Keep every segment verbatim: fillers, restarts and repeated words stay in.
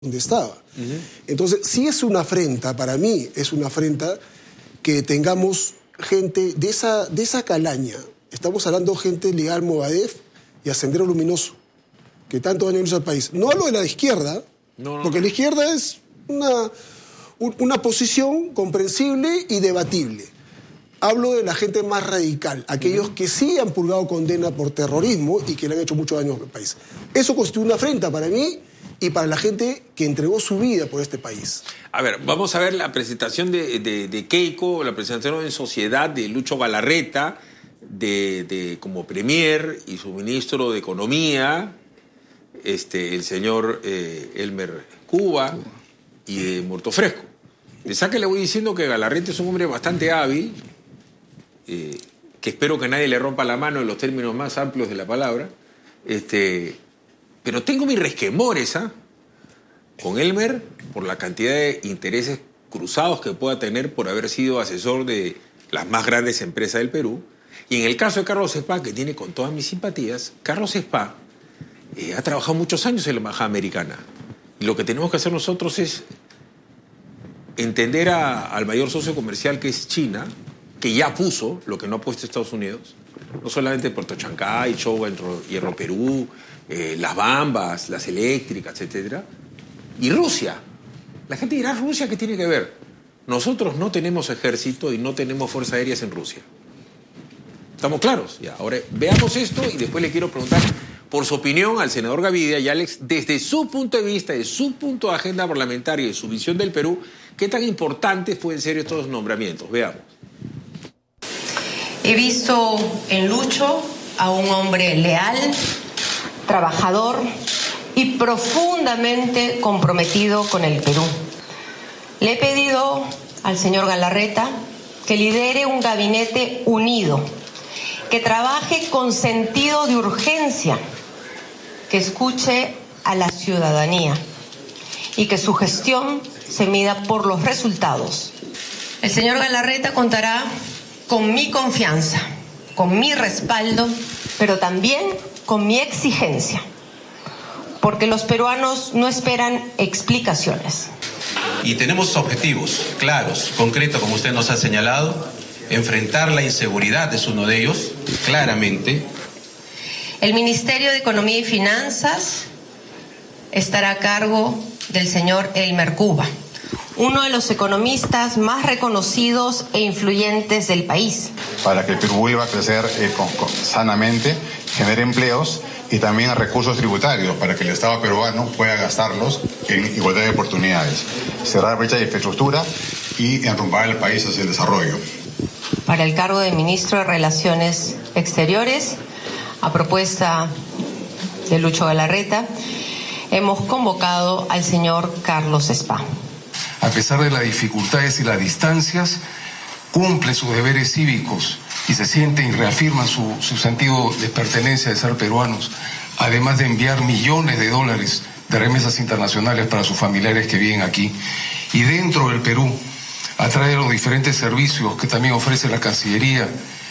donde estaba. Uh-huh. Entonces, sí es una afrenta, para mí es una afrenta que tengamos gente de esa, de esa calaña. Estamos hablando de gente ligada al Movadef y a Sendero Luminoso, que tanto daño hizo al país. No hablo de la izquierda, no, no, porque no. La izquierda es una, una posición comprensible y debatible. Hablo de la gente más radical, aquellos uh-huh. que sí han purgado condena por terrorismo y que le han hecho mucho daño al país. Eso constituye una afrenta para mí y para la gente que entregó su vida por este país. A ver, vamos a ver la presentación de, de, de Keiko, la presentación en sociedad de Lucho Galarreta, de, de, como premier y su ministro de Economía, este, el señor eh, Elmer Cuba y de Muerto Fresco. De saque le voy diciendo que Galarreta es un hombre bastante hábil, eh, que espero que nadie le rompa la mano en los términos más amplios de la palabra, este... Pero tengo mis resquemores, ¿ah? Con Elmer por la cantidad de intereses cruzados que pueda tener por haber sido asesor de las más grandes empresas del Perú. Y en el caso de Carlos Spa, que tiene con todas mis simpatías, Carlos Spa eh, ha trabajado muchos años en la embajada americana. Y lo que tenemos que hacer nosotros es entender a, al mayor socio comercial, que es China, que ya puso lo que no ha puesto Estados Unidos. No solamente Puerto Chancay, Chowa, Hierro Perú, eh, las Bambas, las eléctricas, etcétera. Y Rusia. La gente dirá, ¿Rusia qué tiene que ver? Nosotros no tenemos ejército y no tenemos fuerzas aéreas en Rusia. ¿Estamos claros? Ya, ahora veamos esto y después le quiero preguntar por su opinión al senador Gavidia y Alex, desde su punto de vista, de su punto de agenda parlamentaria y de su visión del Perú, ¿qué tan importantes pueden ser estos nombramientos? Veamos. He visto en Lucho a un hombre leal, trabajador y profundamente comprometido con el Perú. Le he pedido al señor Galarreta que lidere un gabinete unido, que trabaje con sentido de urgencia, que escuche a la ciudadanía y que su gestión se mida por los resultados. El señor Galarreta contará con mi confianza, con mi respaldo, pero también con mi exigencia, porque los peruanos no esperan explicaciones. Y tenemos objetivos claros, concretos, como usted nos ha señalado. Enfrentar la inseguridad es uno de ellos, claramente. El Ministerio de Economía y Finanzas estará a cargo del señor Elmer Cuba, uno de los economistas más reconocidos e influyentes del país. Para que el Perú vuelva a crecer eh, con, con, sanamente, genere empleos y también recursos tributarios para que el Estado peruano pueda gastarlos en igualdad de oportunidades, cerrar brecha de infraestructura y enrumbar el país hacia el desarrollo. Para el cargo de Ministro de Relaciones Exteriores, a propuesta de Lucho Galarreta, hemos convocado al señor Carlos Spa. A pesar de las dificultades y las distancias, cumple sus deberes cívicos y se sienten y reafirman su, su sentido de pertenencia de ser peruanos, además de enviar millones de dólares de remesas internacionales para sus familiares que viven aquí. Y dentro del Perú, a través de los diferentes servicios que también ofrece la Cancillería,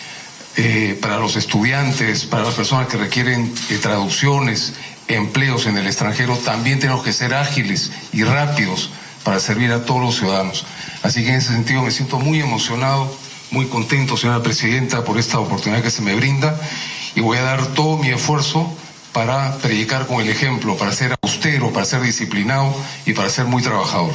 eh, para los estudiantes, para las personas que requieren eh, traducciones, empleos en el extranjero, también tenemos que ser ágiles y rápidos para servir a todos los ciudadanos. Así que en ese sentido me siento muy emocionado, muy contento, señora presidenta, por esta oportunidad que se me brinda, y voy a dar todo mi esfuerzo para predicar con el ejemplo, para ser austero, para ser disciplinado y para ser muy trabajador.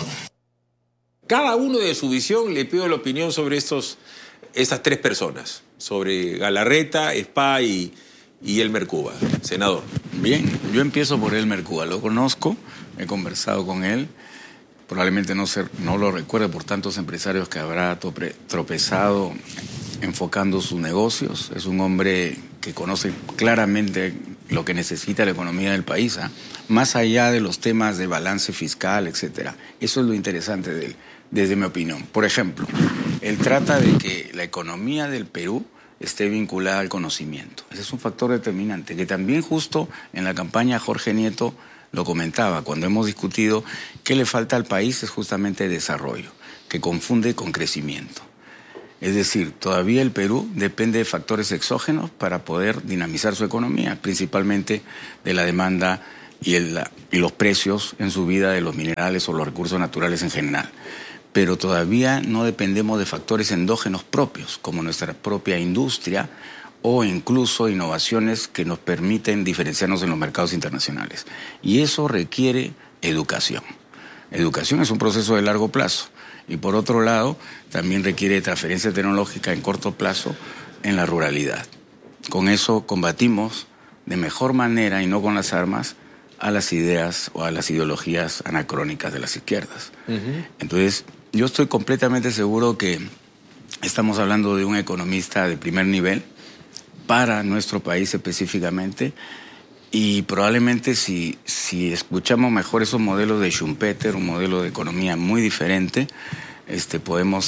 Cada uno de su visión le pido la opinión sobre estos, estas tres personas, sobre Galarreta, Spa y, y Elmer Cuba. Senador. Bien, yo empiezo por Elmer Cuba, lo conozco, he conversado con él. Probablemente no, ser, no lo recuerde por tantos empresarios que habrá tope, tropezado enfocando sus negocios. Es un hombre que conoce claramente lo que necesita la economía del país, ¿eh? Más allá de los temas de balance fiscal, etcétera. Eso es lo interesante de él, desde mi opinión. Por ejemplo, él trata de que la economía del Perú esté vinculada al conocimiento. Ese es un factor determinante, que también justo en la campaña Jorge Nieto lo comentaba, cuando hemos discutido qué le falta al país es justamente desarrollo, que confunde con crecimiento. Es decir, todavía el Perú depende de factores exógenos para poder dinamizar su economía, principalmente de la demanda y, el, y los precios en subida de los minerales o los recursos naturales en general. Pero todavía no dependemos de factores endógenos propios, como nuestra propia industria o incluso innovaciones que nos permiten diferenciarnos en los mercados internacionales. Y eso requiere educación. Educación es un proceso de largo plazo. Y por otro lado, también requiere transferencia tecnológica en corto plazo en la ruralidad. Con eso combatimos de mejor manera y no con las armas a las ideas o a las ideologías anacrónicas de las izquierdas. Uh-huh. Entonces, yo estoy completamente seguro que estamos hablando de un economista de primer nivel para nuestro país específicamente, y probablemente si, si escuchamos mejor esos modelos de Schumpeter, un modelo de economía muy diferente, este, podemos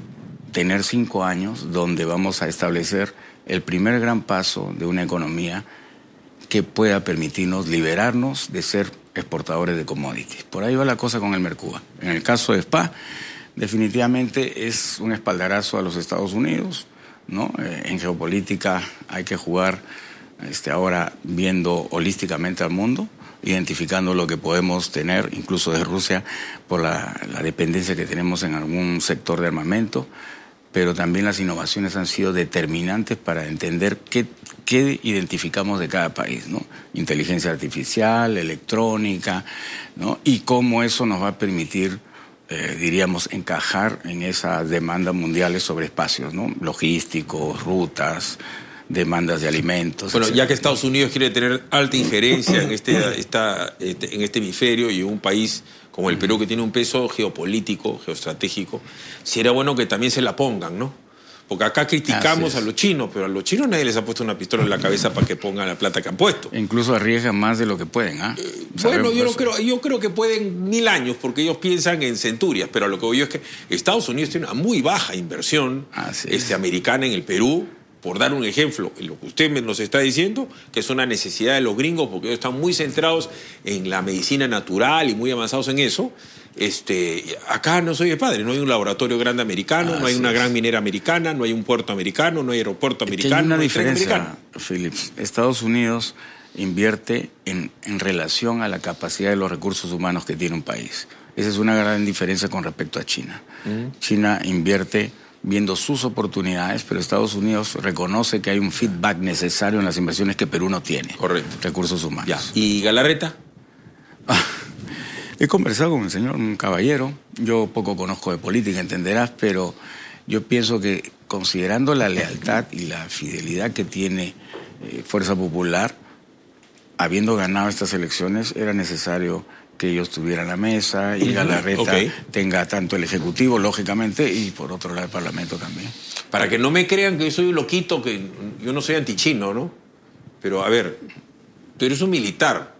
tener cinco años donde vamos a establecer el primer gran paso de una economía que pueda permitirnos liberarnos de ser exportadores de commodities. Por ahí va la cosa con el Mercuba. En el caso de S P A, definitivamente es un espaldarazo a los Estados Unidos, ¿no? Eh, en geopolítica hay que jugar este, ahora viendo holísticamente al mundo, identificando lo que podemos tener, incluso de Rusia, por la, la dependencia que tenemos en algún sector de armamento, pero también las innovaciones han sido determinantes para entender qué, qué identificamos de cada país, ¿no? Inteligencia artificial, electrónica, ¿no? Y cómo eso nos va a permitir, eh, diríamos, encajar en esas demandas mundiales sobre espacios, ¿no? Logísticos, rutas, demandas de alimentos. Bueno, etcétera. Ya que Estados Unidos quiere tener alta injerencia en este, esta, este, en este hemisferio y un país como el Perú que tiene un peso geopolítico, geoestratégico, si era bueno que también se la pongan, ¿no? Porque acá criticamos a los chinos, pero a los chinos nadie les ha puesto una pistola en la cabeza para que pongan la plata que han puesto. E incluso arriesgan más de lo que pueden, ¿ah? ¿eh? Eh, bueno, yo, no creo, yo creo que pueden mil años, porque ellos piensan en centurias, pero lo que voy yo es que Estados Unidos tiene una muy baja inversión este, americana en el Perú. Por dar un ejemplo, lo que usted nos está diciendo, que es una necesidad de los gringos, porque ellos están muy centrados en la medicina natural y muy avanzados en eso. Este, acá no soy el padre, no hay un laboratorio grande americano, ah, no hay una es. gran minera americana, no hay un puerto americano, no hay aeropuerto americano. Hay una no hay diferencia, Phillips. Estados Unidos invierte en, en relación a la capacidad de los recursos humanos que tiene un país. Esa es una gran diferencia con respecto a China. Mm. China invierte viendo sus oportunidades, pero Estados Unidos reconoce que hay un feedback necesario en las inversiones que Perú no tiene. Correcto. Recursos humanos. Ya. ¿Y Galarreta? He conversado con el señor, un caballero. Yo poco conozco de política, entenderás, pero yo pienso que considerando la lealtad y la fidelidad que tiene eh, Fuerza Popular, habiendo ganado estas elecciones, era necesario que ellos tuvieran la mesa y Galarreta okay. tenga tanto el Ejecutivo, lógicamente, y por otro lado el Parlamento también. Para que no me crean que yo soy un loquito, que yo no soy antichino, ¿no? Pero a ver, tú eres un militar.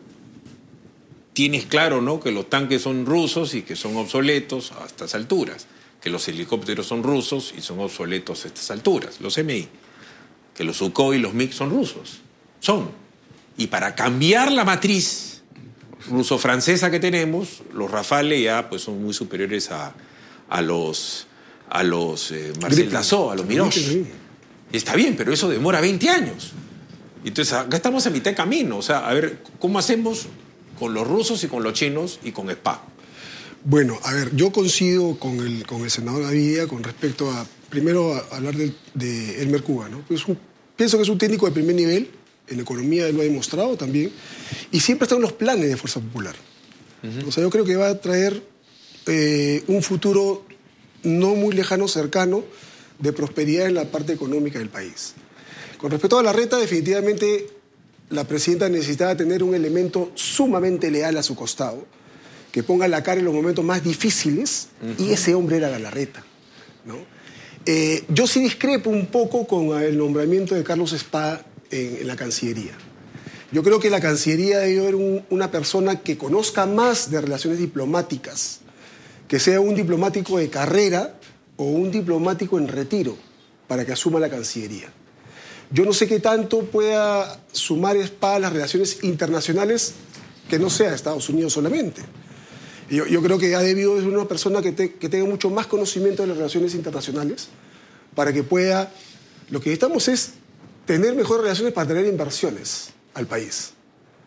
Tienes claro, ¿no?, que los tanques son rusos y que son obsoletos a estas alturas. Que los helicópteros son rusos y son obsoletos a estas alturas. Los M I. Que los Sukhoi y los MiG son rusos. Son. Y para cambiar la matriz ruso-francesa que tenemos, los Rafale ya pues son muy superiores a, a los, a los eh, Marcel Dassault, a los Mirage. Está bien, pero eso demora veinte años. Entonces acá estamos a mitad de camino. O sea, a ver, ¿cómo hacemos con los rusos y con los chinos y con S P A? Bueno, a ver, yo coincido con el, con el senador Gaviria con respecto a, primero, a hablar de, de Elmer Cuba, ¿no? Pues un, pienso que es un técnico de primer nivel. En economía él lo ha demostrado también, y siempre está en los planes de Fuerza Popular. Uh-huh. O sea, yo creo que va a traer eh, un futuro no muy lejano, cercano, de prosperidad en la parte económica del país. Con respecto a Galarreta, definitivamente la presidenta necesitaba tener un elemento sumamente leal a su costado, que ponga la cara en los momentos más difíciles, uh-huh. y ese hombre era Galarreta, ¿no? Eh, yo sí discrepo un poco con el nombramiento de Carlos Espada En, en la Cancillería. Yo creo que la Cancillería debe haber un, una persona que conozca más de relaciones diplomáticas, que sea un diplomático de carrera o un diplomático en retiro para que asuma la Cancillería. Yo no sé qué tanto pueda sumar Espada a las relaciones internacionales que no sea Estados Unidos solamente. Yo, yo creo que ha debido ser una persona que, te, que tenga mucho más conocimiento de las relaciones internacionales para que pueda... Lo que necesitamos es tener mejores relaciones para traer inversiones al país.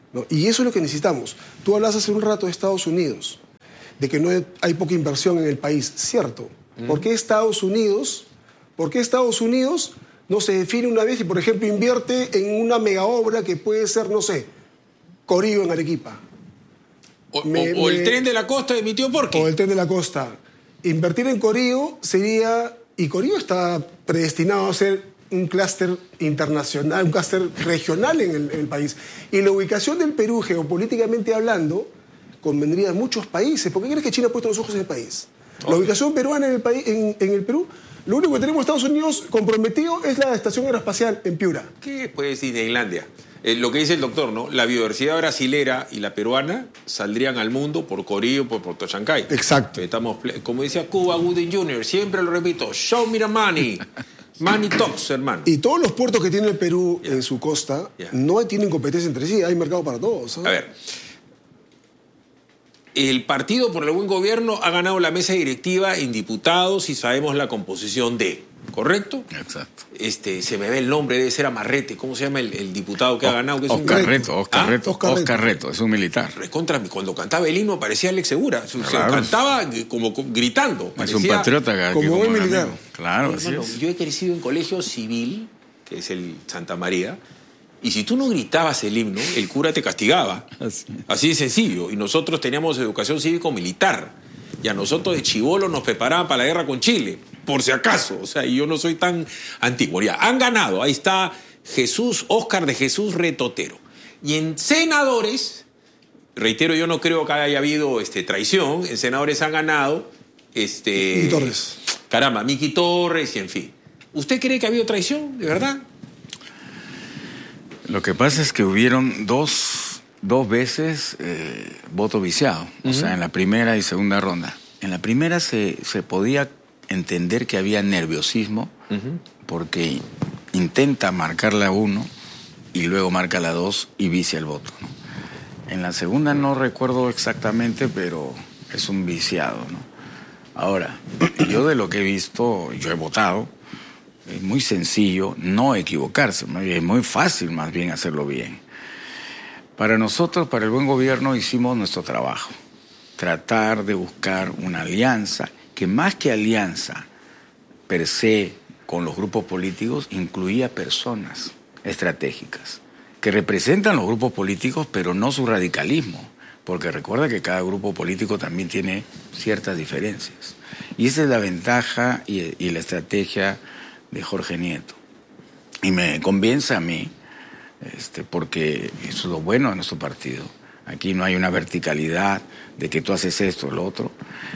¿no? Y eso es lo que necesitamos. Tú hablas hace un rato de Estados Unidos, de que no hay poca inversión en el país. Cierto. Mm. ¿Por qué Estados Unidos? ¿Por qué Estados Unidos no se define una vez y, por ejemplo, invierte en una mega obra que puede ser, no sé, Corío en Arequipa? O, me, o, o el me, tren de la costa de mi tío Porqui. O el tren de la costa. Invertir en Corío sería... Y Corío está predestinado a ser un clúster internacional, un clúster regional en el, en el país. Y la ubicación del Perú, geopolíticamente hablando, convendría a muchos países. ¿Por qué crees que China ha puesto los ojos en el país? La ubicación peruana en el, país, en, en el Perú, lo único que tenemos Estados Unidos comprometido es la estación aeroespacial en Piura. ¿Qué puede decir de Islandia? Eh, lo que dice el doctor, ¿no? La biodiversidad brasilera y la peruana saldrían al mundo por Corío, por Puerto Chancay. Exacto. Estamos, como decía Cuba Gooding junior, siempre lo repito, show me the money. Money talks, hermano. Y todos los puertos que tiene el Perú yeah. en su costa yeah. no tienen competencia entre sí, hay mercado para todos. ¿eh? A ver, el Partido por el Buen Gobierno ha ganado la mesa directiva en diputados y sabemos la composición de... ¿Correcto? Exacto. Este, se me ve el nombre, debe ser Amarrete. ¿Cómo se llama el, el diputado que o, ha ganado? Que es Oscar un... Reto, Oscar, ¿Ah? Reto, Oscar, Oscar Reto, es un militar. Recontra, cuando cantaba el himno parecía Alex Segura. Claro. Cantaba como gritando. Es un patriota. Como, como un militar. Amigo. Claro, así bueno, es. Yo he crecido en colegio civil, que es el Santa María, y si tú no gritabas el himno, el cura te castigaba. Así, así de sencillo. Y nosotros teníamos educación cívico-militar. Y a nosotros de chibolo nos preparaban para la guerra con Chile, por si acaso. O sea, y yo no soy tan antiguo. Ya, han ganado. Ahí está Jesús, Oscar de Jesús Retotero. Y en senadores, reitero, yo no creo que haya habido este, traición. En senadores han ganado... Este, Miki Torres. Caramba, Miki Torres y en fin. ¿Usted cree que ha habido traición, de verdad? Lo que pasa es que hubieron dos... Dos veces eh, voto viciado, uh-huh. o sea, en la primera y segunda ronda. En la primera se, se podía entender que había nerviosismo, uh-huh. porque intenta marcar la uno y luego marca la dos y vicia el voto, ¿no? En la segunda no recuerdo exactamente, pero es un viciado, ¿no? Ahora, yo de lo que he visto, yo he votado, es muy sencillo no equivocarse, es muy fácil más bien hacerlo bien. Para nosotros, para el Buen Gobierno, hicimos nuestro trabajo. Tratar de buscar una alianza que más que alianza per se con los grupos políticos, incluía personas estratégicas que representan los grupos políticos, pero no su radicalismo. Porque recuerda que cada grupo político también tiene ciertas diferencias. Y esa es la ventaja y, y la estrategia de Jorge Nieto. Y me convence a mí, Este, porque eso es lo bueno de nuestro partido. Aquí no hay una verticalidad de que tú haces esto o lo otro.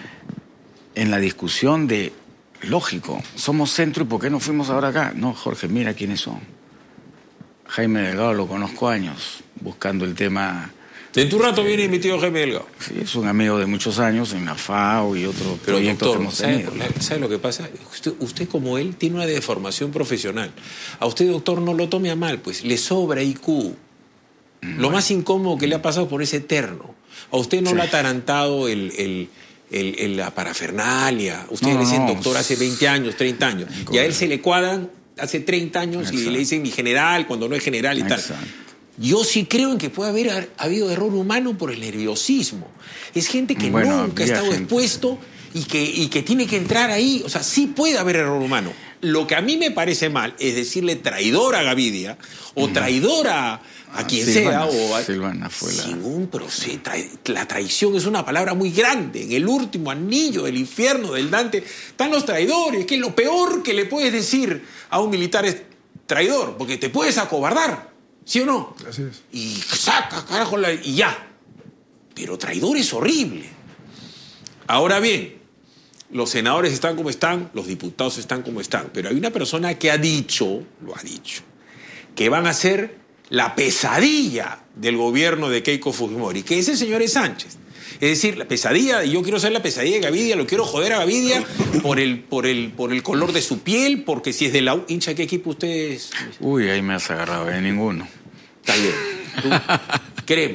En la discusión de, lógico, somos centro y ¿por qué no fuimos ahora acá? No, Jorge, mira quiénes son. Jaime Delgado lo conozco años, buscando el tema... En tu rato viene mi tío Jaime Delgado. Sí, es un amigo de muchos años en la FAO y otros Pero, proyectos doctor, que hemos ¿sabe, tenido. ¿sabe lo que pasa? Usted, usted, como él, tiene una deformación profesional. A usted, doctor, no lo tome a mal, pues le sobra I Q. Mm, lo bueno. más incómodo que le ha pasado por ese eterno. A usted no sí. le ha atarantado el, el, el, el, la parafernalia. Usted no, le dicen no, doctor hace veinte años, treinta años. Y a él se le cuadran hace treinta años Exacto. y le dicen mi general cuando no es general y Exacto. tal. Yo sí creo en que puede haber habido error humano por el nerviosismo. Es gente que bueno, nunca ha estado gente. expuesto y que, y que tiene que entrar ahí. O sea, sí puede haber error humano. Lo que a mí me parece mal es decirle traidor a Gavidia o traidor a, a ah, quien Silvana, sea. O a, Silvana fue la... Sin un proceso. La traición es una palabra muy grande. En el último anillo del infierno del Dante están los traidores, que es lo peor que le puedes decir a un militar es traidor, porque te puedes acobardar. ¿Sí o no? Así es. Y saca, carajo, la, y ya. Pero traidor es horrible. Ahora bien, los senadores están como están, los diputados están como están. Pero hay una persona que ha dicho, lo ha dicho, que van a ser la pesadilla del gobierno de Keiko Fujimori, que ese señor es Sánchez. Es decir, la pesadilla, yo quiero ser la pesadilla de Gavidia, lo quiero joder a Gavidia por el, por el, por el color de su piel, porque si es de la U, hincha, ¿qué equipo usted es? Uy, ahí me has agarrado, de ninguno. Está bien. Tú, crema.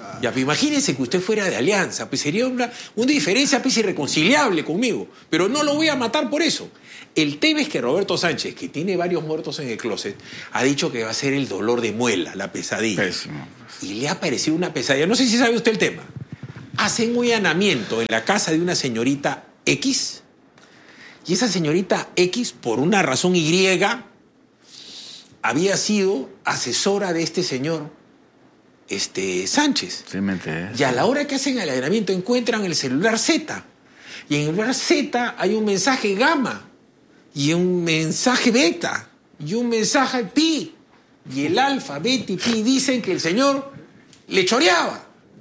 Ya, pero imagínense que usted fuera de Alianza, pues sería una, una diferencia pues irreconciliable conmigo. Pero no lo voy a matar por eso. El tema es que Roberto Sánchez, que tiene varios muertos en el closet, ha dicho que va a ser el dolor de muela, la pesadilla. Pésimo. Y le ha parecido una pesadilla. No sé si sabe usted el tema. Hacen un allanamiento en la casa de una señorita X. Y esa señorita X, por una razón Y, había sido asesora de este señor este, Sánchez. Sí, me enteré. Y a la hora que hacen el allanamiento encuentran el celular Z. Y en el celular Z hay un mensaje gamma. Y un mensaje beta. Y un mensaje pi. Y el alfa, beta y pi dicen que el señor le choreaba.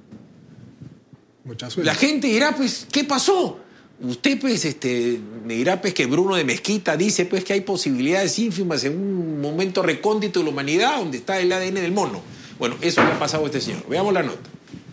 Mucha suerte. La gente dirá, pues, ¿qué pasó? Usted, pues, este, me dirá, pues, que Bruno de Mezquita dice, pues, que hay posibilidades ínfimas en un momento recóndito de la humanidad donde está el A D N del mono. Bueno, eso le ha pasado a este señor. Veamos la nota.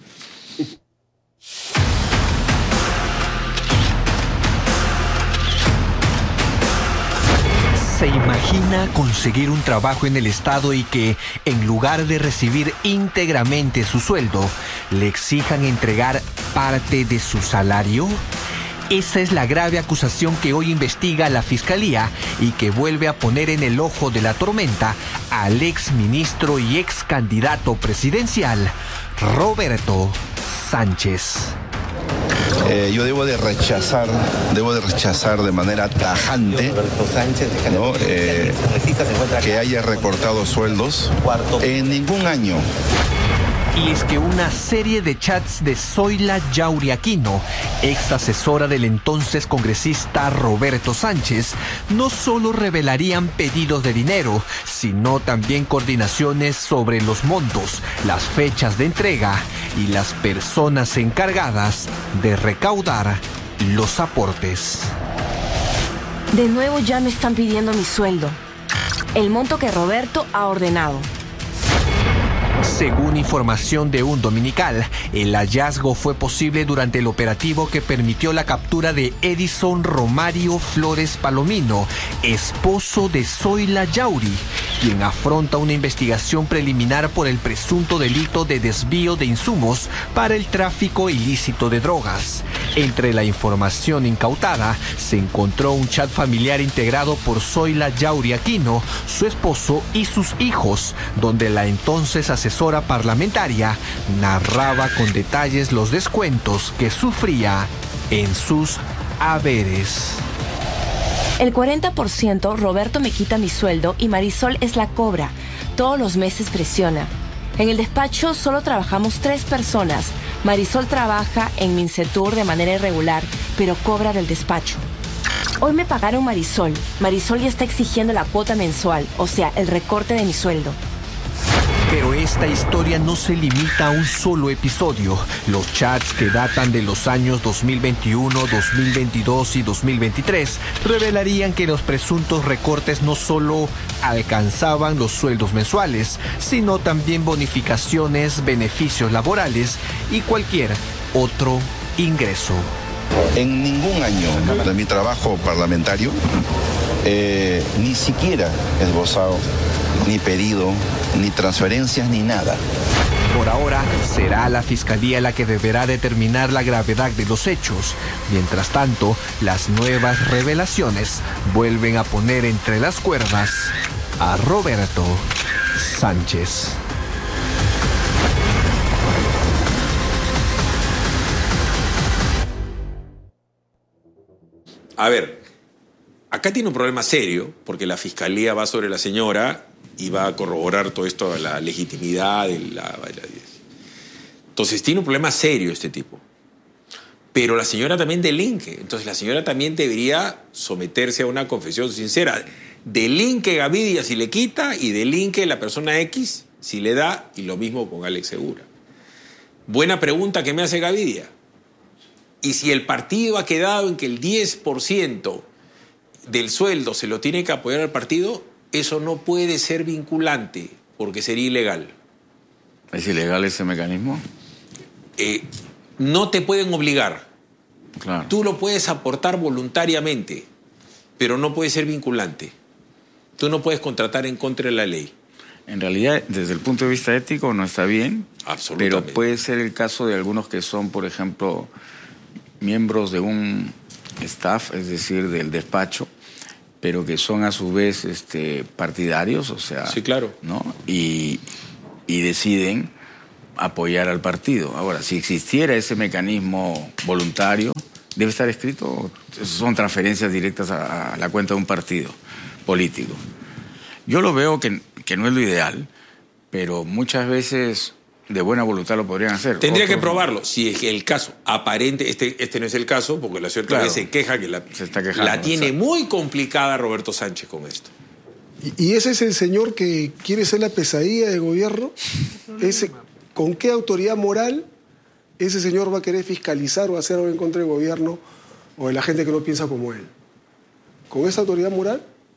¿Se imagina conseguir un trabajo en el Estado y que, en lugar de recibir íntegramente su sueldo, le exijan entregar parte de su salario? Esa es la grave acusación que hoy investiga la Fiscalía y que vuelve a poner en el ojo de la tormenta al ex ministro y ex candidato presidencial, Roberto Sánchez. Eh, yo debo de rechazar, debo de rechazar de manera tajante, ¿no? eh, que haya recortado sueldos en ningún año. Y es que una serie de chats de Zoila Yauri Aquino, ex asesora del entonces congresista Roberto Sánchez, no solo revelarían pedidos de dinero, sino también coordinaciones sobre los montos, las fechas de entrega y las personas encargadas de recaudar los aportes. De nuevo ya me están pidiendo mi sueldo, el monto que Roberto ha ordenado. Según información de un dominical, el hallazgo fue posible durante el operativo que permitió la captura de Edison Romario Flores Palomino, esposo de Zoila Yauri, quien afronta una investigación preliminar por el presunto delito de desvío de insumos para el tráfico ilícito de drogas. Entre la información incautada se encontró un chat familiar integrado por Zoila Yauri Aquino, su esposo y sus hijos, donde la entonces asesora parlamentaria narraba con detalles los descuentos que sufría en sus haberes. El cuarenta por ciento Roberto me quita mi sueldo y Marisol es la cobra. Todos los meses presiona. En el despacho solo trabajamos tres personas. Marisol trabaja en Mincetur de manera irregular, pero cobra del despacho. Hoy me pagaron Marisol. Marisol ya está exigiendo la cuota mensual, o sea, el recorte de mi sueldo. Pero esta historia no se limita a un solo episodio. Los chats que datan de los años dos mil veintiuno, dos mil veintidós y dos mil veintitrés revelarían que los presuntos recortes no solo alcanzaban los sueldos mensuales, sino también bonificaciones, beneficios laborales y cualquier otro ingreso. En ningún año de mi trabajo parlamentario, eh, ni siquiera esbozado, ni pedido, ni transferencias, ni nada. Por ahora, será la Fiscalía la que deberá determinar la gravedad de los hechos. Mientras tanto, las nuevas revelaciones vuelven a poner entre las cuerdas a Roberto Sánchez. A ver, acá tiene un problema serio, porque la Fiscalía va sobre la señora y va a corroborar todo esto, la legitimidad de la, la... Entonces tiene un problema serio este tipo. Pero la señora también delinque. Entonces la señora también debería someterse a una confesión sincera. Delinque Gavidia si le quita y delinque la persona X si le da, y lo mismo con Alex Segura. Buena pregunta que me hace Gavidia. Y si el partido ha quedado en que el diez por ciento del sueldo se lo tiene que apoyar al partido, eso no puede ser vinculante, porque sería ilegal. ¿Es ilegal ese mecanismo? Eh, no te pueden obligar. Claro. Tú lo puedes aportar voluntariamente, pero no puede ser vinculante. Tú no puedes contratar en contra de la ley. En realidad, desde el punto de vista ético no está bien, Absolutamente. Pero puede ser el caso de algunos que son, por ejemplo, miembros de un staff, es decir, del despacho, pero que son a su vez este, partidarios, o sea... Sí, claro. ¿no? Y, y deciden apoyar al partido. Ahora, si existiera ese mecanismo voluntario, debe estar escrito, son transferencias directas a, a la cuenta de un partido político. Yo lo veo que, que no es lo ideal, pero muchas veces de buena voluntad lo podrían hacer. Tendría Otros que probarlo, no. Si es que el caso aparente, este, este no es el caso, porque la señora claro. se queja que la, se está quejando, la tiene exacto. muy complicada Roberto Sánchez con esto. ¿Y, y ese es el señor que quiere ser la pesadilla del gobierno? Ese, ¿Con qué autoridad moral ese señor va a querer fiscalizar o hacer algo en contra del gobierno o de la gente que no piensa como él? ¿Con esa autoridad moral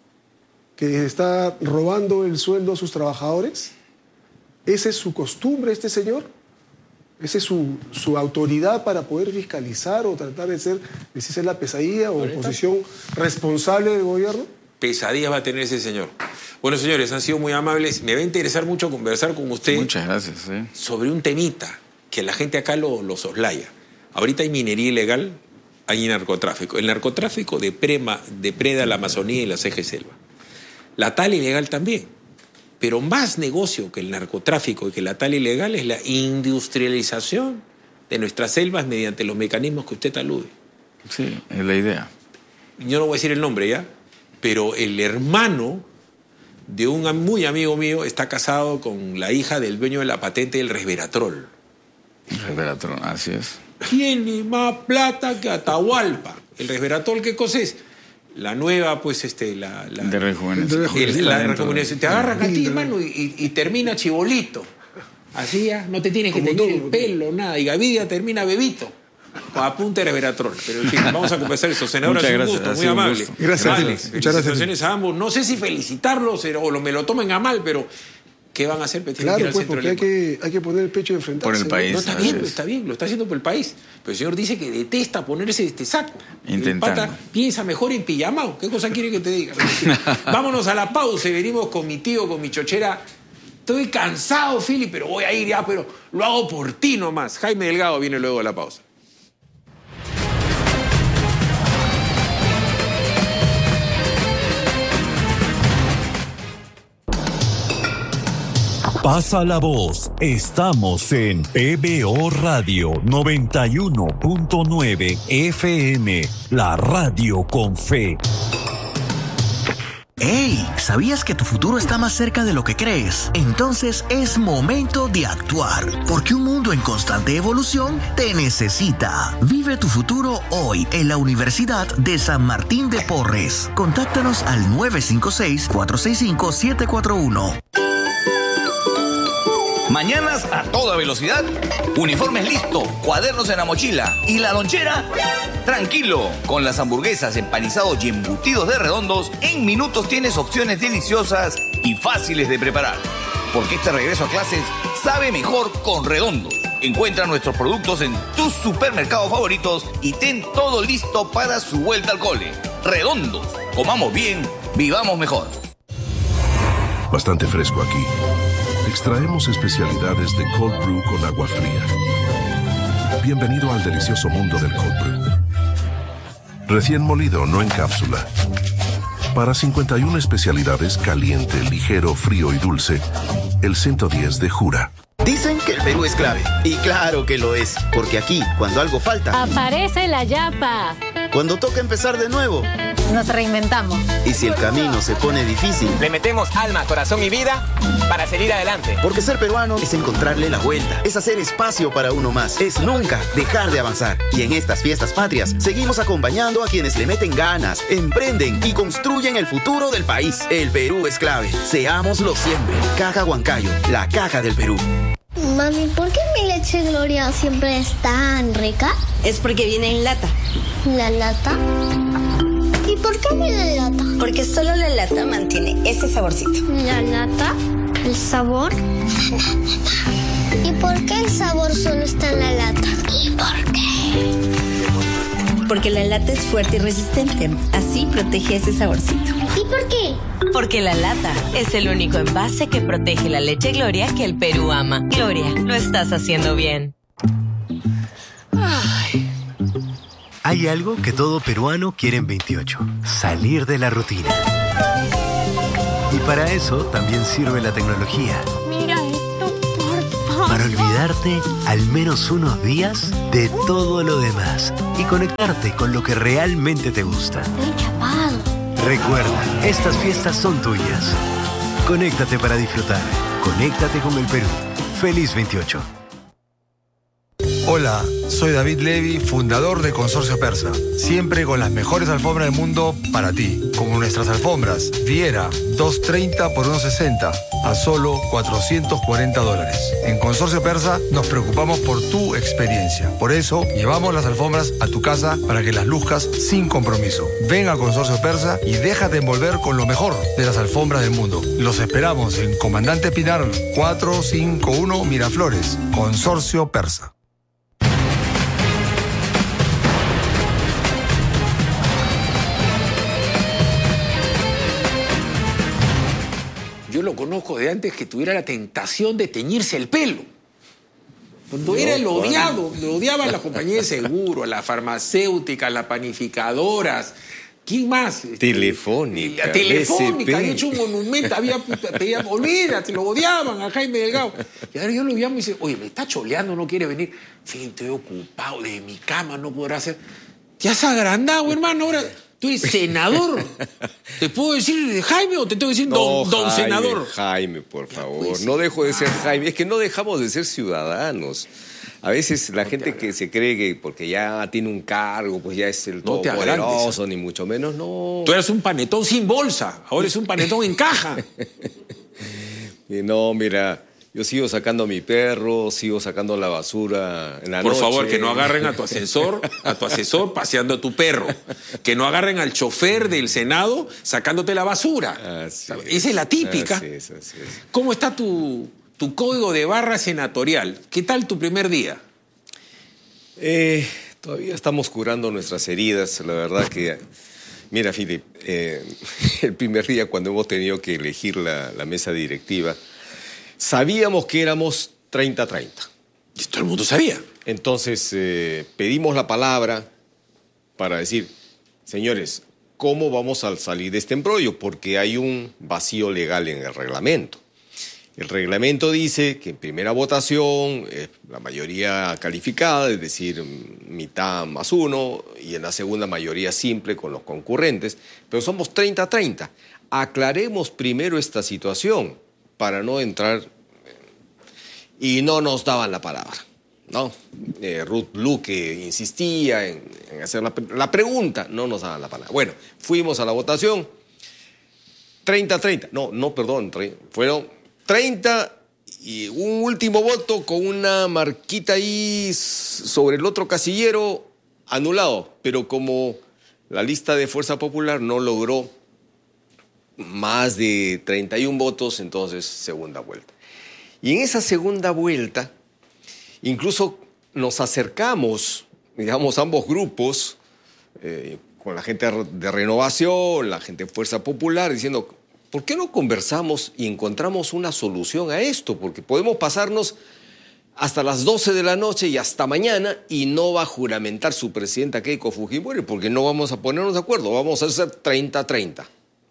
que está robando el sueldo a sus trabajadores? ¿Esa es su costumbre, este señor? ¿Esa es su, su autoridad para poder fiscalizar o tratar de ser, de ser la pesadilla o oposición responsable del gobierno? Pesadillas va a tener ese señor. Bueno, señores, han sido muy amables. Me va a interesar mucho conversar con usted. Muchas gracias. ¿eh? Sobre un temita que la gente acá lo, lo soslaya. Ahorita hay minería ilegal, hay narcotráfico. El narcotráfico deprema, depreda la Amazonía y la C G Selva. La tala ilegal también. Pero más negocio que el narcotráfico y que la tala ilegal es la industrialización de nuestras selvas mediante los mecanismos que usted alude. Sí, es la idea. Yo no voy a decir el nombre ya, pero el hermano de un muy amigo mío está casado con la hija del dueño de la patente del resveratrol. Resveratrol, así es. Tiene más plata que Atahualpa. ¿El resveratrol qué cosa es? La nueva, pues, este, la... la de rejuvenecimiento. La de rejuvenecimiento. Te agarran a ti, mano, y, y, y termina chibolito. Así ya, no te tienes que tener el pelo, nada. Y Gavidia termina bebito. A punta de resveratrol. Pero, en fin, vamos a conversar eso. Senadora, es un gracias, gusto, muy un amable. gusto. Gracias. Vale, Muchas felicitaciones gracias. a ambos. No sé si felicitarlos o lo, me lo tomen a mal, pero... ¿Qué van a hacer? Tienen Claro, que ir al pues, centro porque hay que, hay que poner el pecho y enfrentarse. Por el país. No, está bien, está bien, lo está haciendo por el país. Pero el señor dice que detesta ponerse este saco. Intentando. El pata piensa mejor en pijamao. ¿Qué cosa quiere que te diga? Vámonos a la pausa y venimos con mi tío, con mi chochera. Estoy cansado, Philly, pero voy a ir ya, pero lo hago por ti nomás. Jaime Delgado viene luego de la pausa. Pasa la voz, estamos en P B O Radio noventa y uno punto nueve F M, la radio con fe. ¡Hey! ¿Sabías que tu futuro está más cerca de lo que crees? Entonces es momento de actuar, porque un mundo en constante evolución te necesita. Vive tu futuro hoy en la Universidad de San Martín de Porres. Contáctanos al nueve cinco seis, cuatro seis cinco, siete cuatro uno. Mañanas a toda velocidad, uniformes listo, cuadernos en la mochila y la lonchera, tranquilo. Con las hamburguesas, empanizados y embutidos de Redondos, en minutos tienes opciones deliciosas y fáciles de preparar. Porque este regreso a clases sabe mejor con Redondos. Encuentra nuestros productos en tus supermercados favoritos y ten todo listo para su vuelta al cole. Redondos, comamos bien, vivamos mejor. Bastante fresco aquí. Extraemos especialidades de cold brew con agua fría. Bienvenido al delicioso mundo del cold brew. Recién molido, no en cápsula. Para cincuenta y una especialidades, caliente, ligero, frío y dulce, el ciento diez de Jura. Dicen que el Perú es clave. Y claro que lo es. Porque aquí, cuando algo falta, aparece la yapa. Cuando toca empezar de nuevo, nos reinventamos. Y si el camino se pone difícil, le metemos alma, corazón y vida para seguir adelante. Porque ser peruano es encontrarle la vuelta, es hacer espacio para uno más, es nunca dejar de avanzar. Y en estas fiestas patrias, seguimos acompañando a quienes le meten ganas, emprenden y construyen el futuro del país. El Perú es clave. Seámoslo siempre. Caja Huancayo, la caja del Perú. Mami, ¿por qué mi leche Gloria siempre es tan rica? Es porque viene en lata. ¿La lata? ¿Y por qué viene en lata? Porque solo la lata mantiene ese saborcito. ¿La lata? ¿El sabor? ¿Y por qué el sabor solo está en la lata? ¿Y por qué? Porque la lata es fuerte y resistente. Así protege ese saborcito. ¿Y por qué? Porque la lata es el único envase que protege la leche Gloria que el Perú ama. Gloria, lo estás haciendo bien. Ay. Hay algo que todo peruano quiere en veintiocho. Salir de la rutina. Y para eso también sirve la tecnología. Mira esto, por favor. Para olvidarte al menos unos días de todo lo demás y conectarte con lo que realmente te gusta. Estoy chapado. Recuerda, estas fiestas son tuyas. Conéctate para disfrutar. Conéctate con el Perú. Feliz veintiocho. Hola, soy David Levy, fundador de Consorcio Persa. Siempre con las mejores alfombras del mundo para ti. Como nuestras alfombras, Viera, dos treinta por uno sesenta, a solo cuatrocientos cuarenta dólares. En Consorcio Persa nos preocupamos por tu experiencia. Por eso, llevamos las alfombras a tu casa para que las luzcas sin compromiso. Ven a Consorcio Persa y déjate envolver con lo mejor de las alfombras del mundo. Los esperamos en Comandante Pinar cuatrocientos cincuenta y uno Miraflores. Consorcio Persa. Yo lo conozco de antes que tuviera la tentación de teñirse el pelo. Cuando no, era el odiado, lo odiaban las compañías de seguro, las farmacéuticas, las panificadoras. ¿Quién más? Telefónica. La Telefónica, había hecho un monumento, había, pedía, olvídate, lo odiaban a Jaime Delgado. Y ahora yo lo llamo y dice, oye, me está choleando, no quiere venir. Sí, estoy ocupado, de mi cama no podrá hacer. Te has agrandado, hermano, ahora... Tú eres senador. ¿Te puedo decir Jaime o te tengo que decir don, no, don Jaime, senador? Jaime, por favor. Pues, no dejo de ser Jaime. Es que no dejamos de ser ciudadanos. A veces la no gente que se cree que porque ya tiene un cargo, pues ya es el no todopoderoso, ni mucho menos, no. Tú eres un panetón sin bolsa, ahora es un panetón en caja. Y no, mira... Yo sigo sacando a mi perro, sigo sacando la basura en la Por noche. Por favor, que no agarren a tu asesor, a tu asesor paseando a tu perro. Que no agarren al chofer del Senado sacándote la basura. Así es. Esa es la típica. Así es, así es. ¿Cómo está tu, tu código de barra senatorial? ¿Qué tal tu primer día? Eh, todavía estamos curando nuestras heridas. La verdad que... Mira, Philip, eh, el primer día cuando hemos tenido que elegir la, la mesa directiva... Sabíamos que éramos treinta treinta. Y todo el mundo sabía. Entonces eh, pedimos la palabra para decir, señores, ¿cómo vamos a salir de este embrollo? Porque hay un vacío legal en el reglamento. El reglamento dice que en primera votación eh, la mayoría calificada, es decir, mitad más uno, y en la segunda mayoría simple con los concurrentes, pero somos treinta treinta. Aclaremos primero esta situación para no entrar, y no nos daban la palabra, ¿no? Eh, Ruth Luque insistía en, en hacer la, la pregunta, no nos daban la palabra. Bueno, fuimos a la votación, treinta treinta, no, no, perdón, fueron treinta y un último voto con una marquita ahí sobre el otro casillero anulado, pero como la lista de Fuerza Popular no logró más de treinta y un votos, entonces segunda vuelta. Y en esa segunda vuelta, incluso nos acercamos, digamos, ambos grupos, eh, con la gente de Renovación, la gente de Fuerza Popular, diciendo, ¿por qué no conversamos y encontramos una solución a esto? Porque podemos pasarnos hasta las doce de la noche y hasta mañana y no va a juramentar su presidenta Keiko Fujimori porque no vamos a ponernos de acuerdo, vamos a hacer treinta treinta.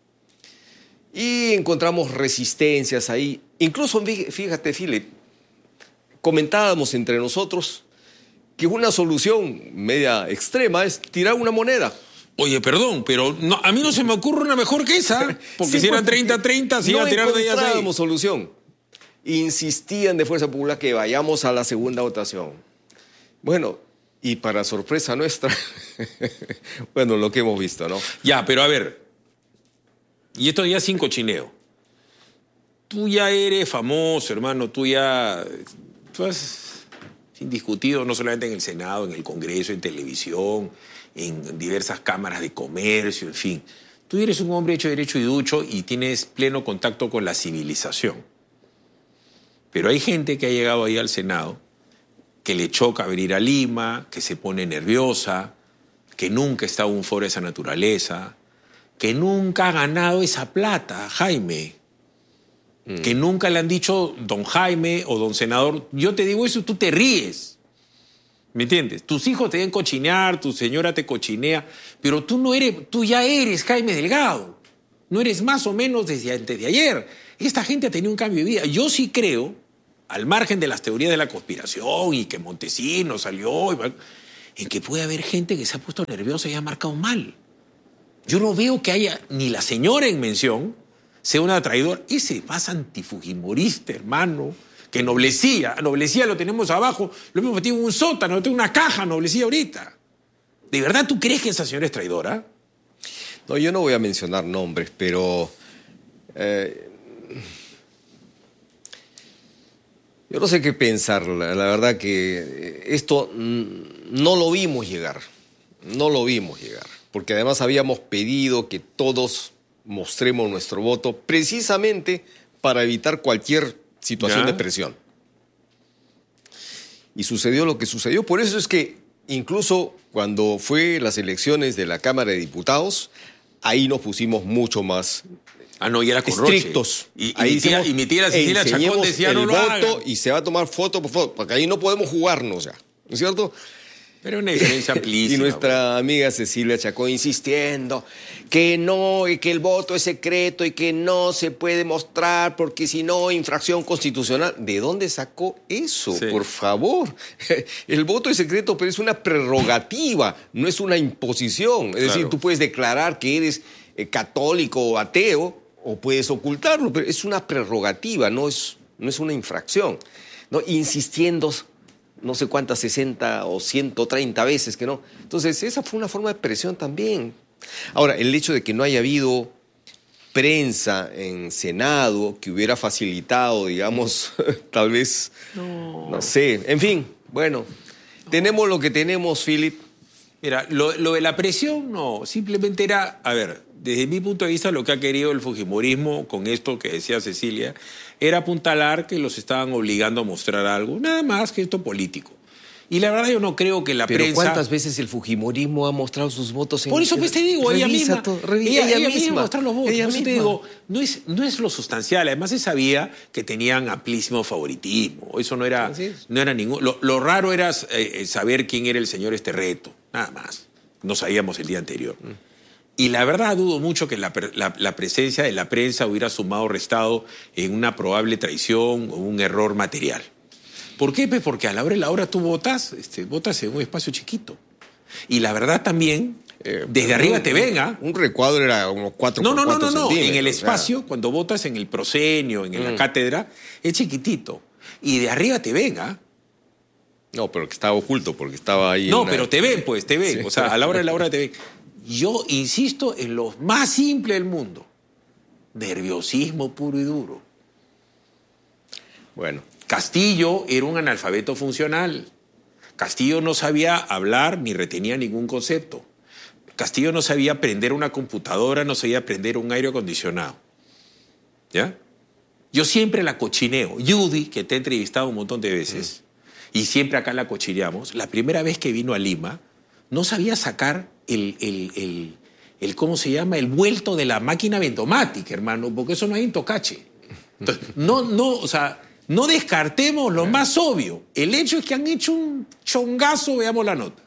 Y encontramos resistencias ahí. Incluso, fíjate, Philip, comentábamos entre nosotros que una solución media extrema es tirar una moneda. Oye, perdón, pero no, a mí no se me ocurre una mejor que esa. Porque sí, si eran treinta treinta, si no iban a tirar de ellas ahí. No encontrábamos solución. Insistían de Fuerza Popular que vayamos a la segunda votación. Bueno, y para sorpresa nuestra, bueno, lo que hemos visto, ¿no? Ya, pero a ver... Y esto ya sin cochineo. Tú ya eres famoso, hermano. Tú ya... Tú has indiscutido no solamente en el Senado, en el Congreso, en televisión, en diversas cámaras de comercio, en fin. Tú eres un hombre hecho derecho y ducho y tienes pleno contacto con la civilización. Pero hay gente que ha llegado ahí al Senado que le choca venir a Lima, que se pone nerviosa, que nunca ha estado en un foro de esa naturaleza, que nunca ha ganado esa plata, Jaime. Mm. Que nunca le han dicho don Jaime o don senador. Yo te digo eso, tú te ríes. ¿Me entiendes? Tus hijos te deben cochinear, tu señora te cochinea, pero tú no eres, tú ya eres Jaime Delgado. No eres más o menos desde antes de ayer. Esta gente ha tenido un cambio de vida. Yo sí creo, al margen de las teorías de la conspiración y que Montesinos salió, en que puede haber gente que se ha puesto nerviosa y ha marcado mal. Yo no veo que haya ni la señora en mención sea una traidora. Ese más antifujimorista, hermano, que Noblecía, Noblecía lo tenemos abajo, lo hemos metido en un sótano, tengo una caja Noblecía ahorita. ¿De verdad tú crees que esa señora es traidora? No, yo no voy a mencionar nombres, pero eh, yo no sé qué pensar. La, la verdad que esto no lo vimos llegar, no lo vimos llegar, porque además habíamos pedido que todos mostremos nuestro voto precisamente para evitar cualquier situación ¿Ya? de presión. Y sucedió lo que sucedió. Por eso es que incluso cuando fue las elecciones de la Cámara de Diputados, ahí nos pusimos mucho más ah, no, y era estrictos. Y, y, ahí mi tía, y mi tía la Cecilia Chacón decía el no lo voto hagan. Y se va a tomar foto por foto, porque ahí no podemos jugarnos ya, ¿no es cierto? Pero una diferencia amplísima. Y nuestra bueno. amiga Cecilia Chacón insistiendo que no, y que el voto es secreto y que no se puede mostrar porque si no, infracción constitucional. ¿De dónde sacó eso? Sí. Por favor. El voto es secreto, pero es una prerrogativa, no es una imposición. Es claro. decir, tú puedes declarar que eres eh, católico o ateo o puedes ocultarlo, pero es una prerrogativa, no es, no es una infracción. ¿No? Insistiendo no sé cuántas, sesenta o ciento treinta veces que no. Entonces, esa fue una forma de presión también. Ahora, el hecho de que no haya habido prensa en Senado que hubiera facilitado, digamos, tal vez, no, no sé, en fin, bueno, no. tenemos lo que tenemos, Philip. Mira, lo, lo de la presión, no, simplemente era, a ver, desde mi punto de vista, lo que ha querido el fujimorismo con esto que decía Cecilia, era apuntalar que los estaban obligando a mostrar algo, nada más que esto político. Y la verdad yo no creo que la Pero prensa... ¿cuántas veces el fujimorismo ha mostrado sus votos? En... Por eso pues te digo, ella misma, todo, revisa, ella, ella, ella misma misma mostrar los votos. Ella Por eso misma. te digo, no es, no es lo sustancial. Además se sabía que tenían amplísimo favoritismo. Eso no era, no era ningún... Lo, lo raro era eh, saber quién era el señor Esterreto, nada más. No sabíamos el día anterior. Mm. Y la verdad dudo mucho que la, la, la presencia de la prensa hubiera sumado o restado en una probable traición o un error material. ¿Por qué? Pues porque a la hora de la hora tú votas, este, votas en un espacio chiquito. Y la verdad también, eh, desde arriba un, te venga. Un recuadro era unos cuatro No, por no, no, no, no. En el o espacio, sea. cuando votas en el proscenio, en, en mm. la cátedra, es chiquitito. Y de arriba te venga. No, pero que estaba oculto porque estaba ahí. No, una... pero te ven, pues, te ven. Sí. O sea, a la hora de la hora te ven. Yo insisto en lo más simple del mundo. Nerviosismo puro y duro. Bueno. Castillo era un analfabeto funcional. Castillo no sabía hablar ni retenía ningún concepto. Castillo no sabía prender una computadora, no sabía prender un aire acondicionado. ¿Ya? Yo siempre la cochineo. Judy, que te he entrevistado un montón de veces, mm. y siempre acá la cochineamos, la primera vez que vino a Lima, no sabía sacar el, el, el, el, ¿cómo se llama? El vuelto de la máquina ventomática, hermano, porque eso no hay en Tocache. Entonces, no, no, o sea, no descartemos lo más obvio. El hecho es que han hecho un chongazo, veamos la nota.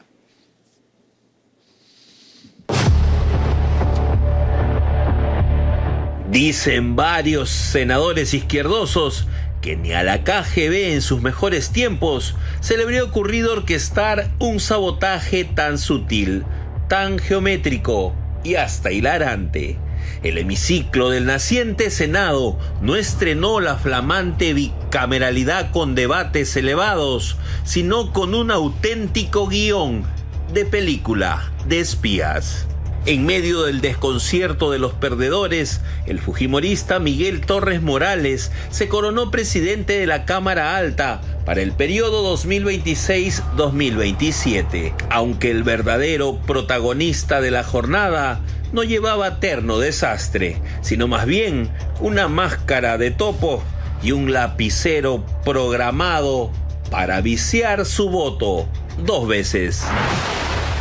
Dicen varios senadores izquierdosos que ni a la K G B en sus mejores tiempos se le habría ocurrido orquestar un sabotaje tan sutil, tan geométrico y hasta hilarante. El hemiciclo del naciente Senado no estrenó la flamante bicameralidad con debates elevados, sino con un auténtico guión de película de espías. En medio del desconcierto de los perdedores, el fujimorista Miguel Torres Morales se coronó presidente de la Cámara Alta para el periodo dos mil veintiséis a dos mil veintisiete, aunque el verdadero protagonista de la jornada no llevaba terno desastre, sino más bien una máscara de topo y un lapicero programado para viciar su voto dos veces.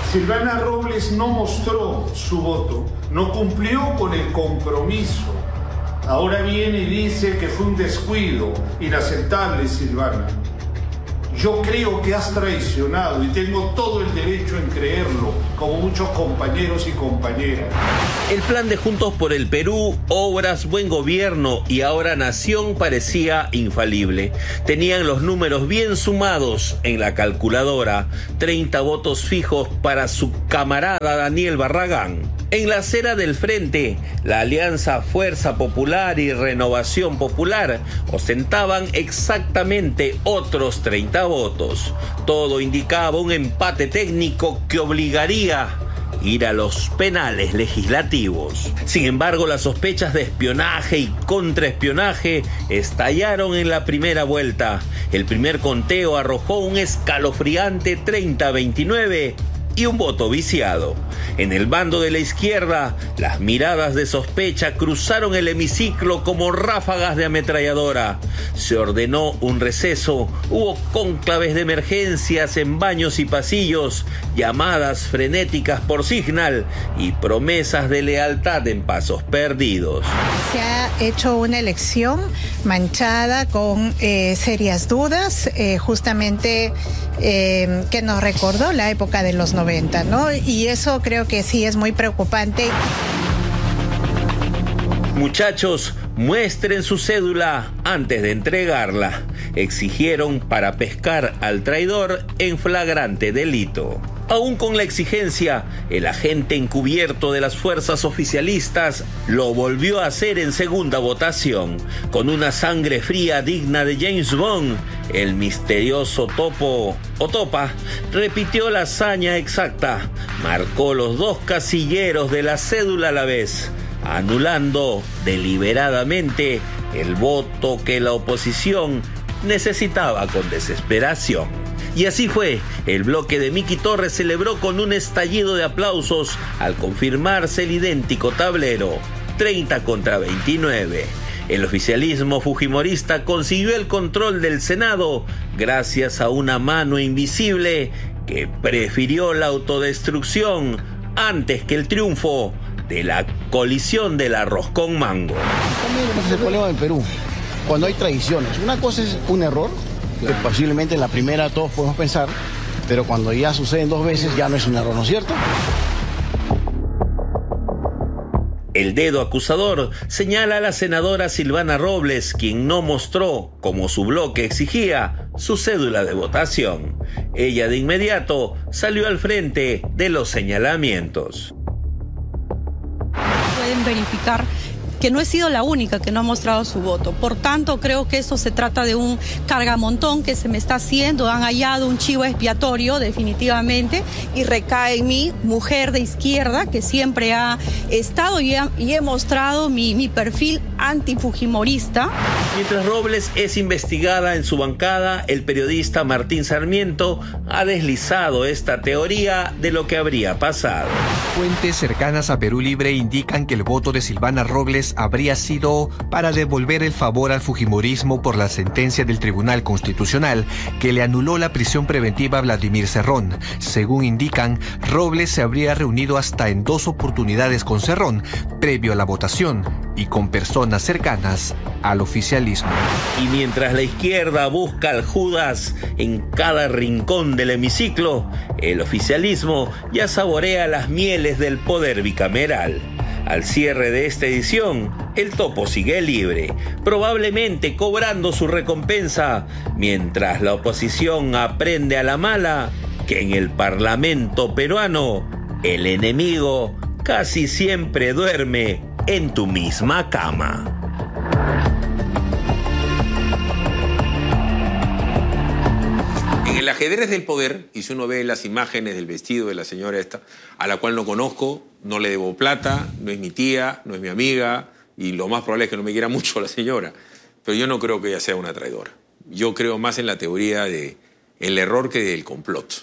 Silvana Robles no mostró su voto, no cumplió con el compromiso. Ahora viene y dice que fue un descuido. Inaceptable, Silvana. Yo creo que has traicionado y tengo todo el derecho en creerlo, como muchos compañeros y compañeras. El plan de Juntos por el Perú, Obras, Buen Gobierno y ahora Nación parecía infalible. Tenían los números bien sumados en la calculadora. treinta votos fijos para su camarada Daniel Barragán. En la acera del frente, la alianza Fuerza Popular y Renovación Popular ostentaban exactamente otros treinta votos. Todo indicaba un empate técnico que obligaría a ir a los penales legislativos. Sin embargo, las sospechas de espionaje y contraespionaje estallaron en la primera vuelta. El primer conteo arrojó un escalofriante treinta a veintinueve y un voto viciado. En el bando de la izquierda, las miradas de sospecha cruzaron el hemiciclo como ráfagas de ametralladora. Se ordenó un receso, hubo cónclaves de emergencias en baños y pasillos, llamadas frenéticas por Signal y promesas de lealtad en pasos perdidos. Se ha hecho una elección manchada con eh, serias dudas, eh, justamente eh, que nos recordó la época de los noventa, ¿no? Y eso creo que sí es muy preocupante. Muchachos, muestren su cédula antes de entregarla, exigieron para pescar al traidor en flagrante delito. Aún con la exigencia, el agente encubierto de las fuerzas oficialistas lo volvió a hacer en segunda votación. Con una sangre fría digna de James Bond, el misterioso Topo o Topa repitió la hazaña exacta, marcó los dos casilleros de la cédula a la vez, anulando deliberadamente el voto que la oposición necesitaba con desesperación. Y así fue, el bloque de Miki Torres celebró con un estallido de aplausos al confirmarse el idéntico tablero, treinta contra veintinueve. El oficialismo fujimorista consiguió el control del Senado gracias a una mano invisible que prefirió la autodestrucción antes que el triunfo de la colisión del arroz con mango. También es el problema del Perú, cuando hay traiciones. Una cosa es un error, que posiblemente en la primera todos podemos pensar, pero cuando ya suceden dos veces ya no es un error, ¿no es cierto? El dedo acusador señala a la senadora Silvana Robles, quien no mostró, como su bloque exigía, su cédula de votación. Ella de inmediato salió al frente de los señalamientos. Pueden verificar que no he sido la única que no ha mostrado su voto. Por tanto, creo que esto se trata de un cargamontón que se me está haciendo. Han hallado un chivo expiatorio, definitivamente, y recae en mí, mujer de izquierda, que siempre ha estado y, ha, y he mostrado mi, mi perfil antifujimorista. Mientras Robles es investigada en su bancada, el periodista Martín Sarmiento ha deslizado esta teoría de lo que habría pasado. Fuentes cercanas a Perú Libre indican que el voto de Silvana Robles habría sido para devolver el favor al fujimorismo por la sentencia del Tribunal Constitucional que le anuló la prisión preventiva a Vladimir Cerrón. Según indican, Robles se habría reunido hasta en dos oportunidades con Cerrón, previo a la votación, y con personas cercanas al oficialismo. Y mientras la izquierda busca al Judas en cada rincón del hemiciclo, el oficialismo ya saborea las mieles del poder bicameral. Al cierre de esta edición, el Topo sigue libre, probablemente cobrando su recompensa, mientras la oposición aprende a la mala que en el Parlamento peruano el enemigo casi siempre duerme en tu misma cama. En el ajedrez del poder, y si uno ve las imágenes del vestido de la señora esta, a la cual no conozco, no le debo plata, no es mi tía, no es mi amiga, y lo más probable es que no me quiera mucho la señora. Pero yo no creo que ella sea una traidora. Yo creo más en la teoría de el error que del complot.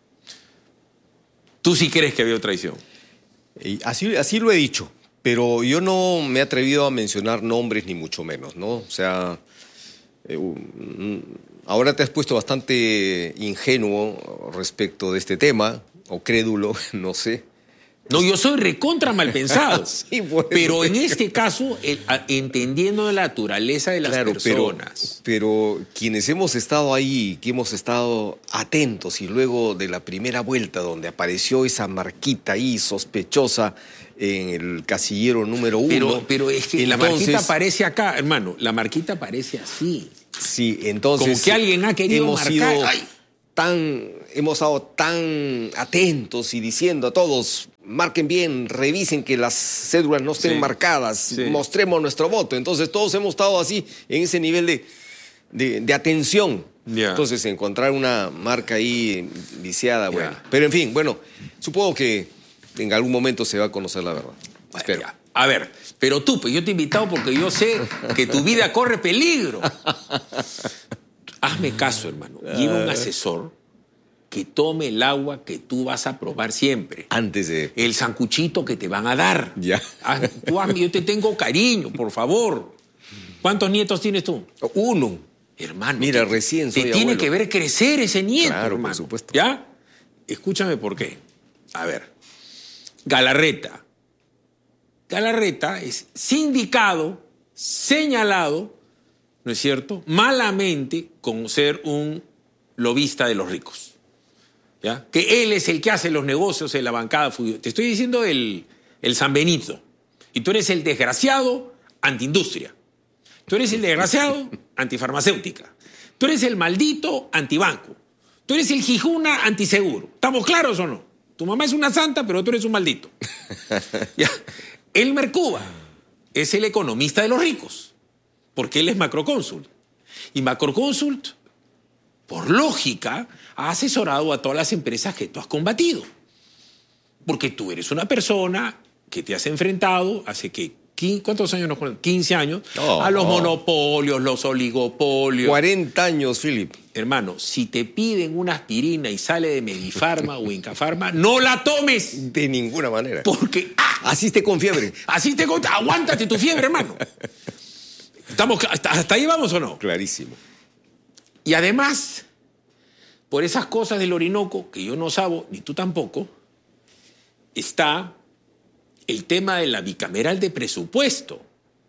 ¿Tú sí crees que había traición? Y así, así lo he dicho, pero yo no me he atrevido a mencionar nombres ni mucho menos, ¿no? O sea, eh, ahora te has puesto bastante ingenuo respecto de este tema. o crédulo, no sé. No, yo soy recontra mal pensado. Sí, bueno. Pero en este caso, el, a, entendiendo la naturaleza de las claro, personas. Pero, pero quienes hemos estado ahí, que hemos estado atentos, y luego de la primera vuelta donde apareció esa marquita ahí sospechosa en el casillero número uno. Pero, pero es que entonces, la marquita aparece acá, hermano. La marquita aparece así. Sí, entonces. Como que alguien ha querido hemos marcar. Sido Ay. tan, hemos estado tan atentos y diciendo a todos, marquen bien, revisen que las cédulas no estén Sí. marcadas, Sí. mostremos nuestro voto. Entonces todos hemos estado así, en ese nivel de, de, de atención. Yeah. Entonces encontrar una marca ahí viciada, Yeah. bueno. Pero en fin, bueno, supongo que en algún momento se va a conocer la verdad. Bueno, Espero. ya. A ver, pero tú, pues yo te he invitado porque yo sé que tu vida corre peligro. Hazme caso, hermano. Lleva un asesor que tome el agua que tú vas a probar siempre. Antes de... El sancuchito que te van a dar. Ya. Ah, tú, hazme- yo te tengo cariño, por favor. ¿Cuántos nietos tienes tú? Uno. Hermano. Mira, te- recién soy Te tiene abuelo. que ver crecer ese nieto, Claro, hermano. por supuesto. ¿Ya? Escúchame por qué. A ver. Galarreta. Galarreta es sindicado, señalado, ¿no es cierto?, malamente con ser un lobista de los ricos. ¿Ya? Que él es el que hace los negocios en la bancada. Te estoy diciendo el, el San Benito. Y tú eres el desgraciado antiindustria. Tú eres el desgraciado antifarmacéutica. Tú eres el maldito antibanco. Tú eres el jijuna antiseguro. ¿Estamos claros o no? Tu mamá es una santa, pero tú eres un maldito. ¿Ya? Elmer Cuba es el economista de los ricos, porque él es macrocónsul. Y macrocónsul, por lógica, ha asesorado a todas las empresas que tú has combatido. Porque tú eres una persona que te has enfrentado hace que, ¿cuántos años nos conocemos? quince años, Oh, a los oh. monopolios, los oligopolios. cuarenta años, Philip. Hermano, si te piden una aspirina y sale de Medifarma o Incafarma, no la tomes. De ninguna manera. Porque asiste con fiebre. Así te conta. Aguántate tu fiebre, hermano. ¿Estamos, hasta, ¿Hasta ahí vamos o no? Clarísimo. Y además, por esas cosas del Orinoco, que yo no sabo, ni tú tampoco, está el tema de la bicameral de presupuesto,